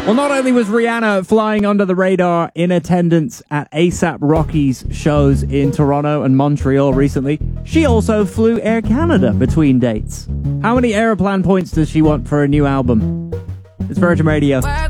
Well, not only was Rihanna flying under the radar in attendance at A$AP Rocky's shows in Toronto and Montreal recently, she also flew Air Canada between dates. How many Aeroplan points does she want for a new album? It's Virgin Radio.